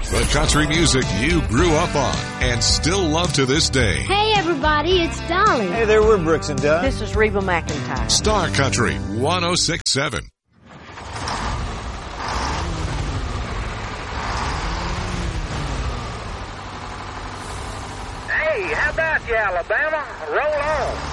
The country music you grew up on and still love to this day. Hey, everybody, it's Dolly. Hey there, we're Brooks and Dunn. This is Reba McEntire. Star Country 106.7. Hey, how about you, Alabama? Roll on.